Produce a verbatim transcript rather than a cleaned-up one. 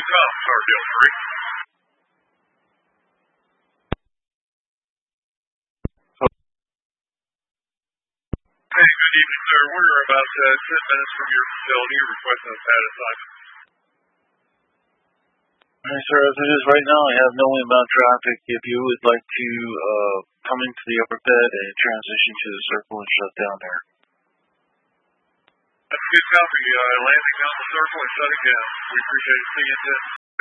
come, Stardale three. Hey, good evening, sir. We're about uh, ten minutes from your facility. Requesting a pad assignment. Alright, sir, as it is right now, I have no inbound traffic. If you would like to uh, come into the upper bed and transition to the circle and shut down there. That's a good copy. Uh, landing on the circle and shutting down. We appreciate it. See you in ten.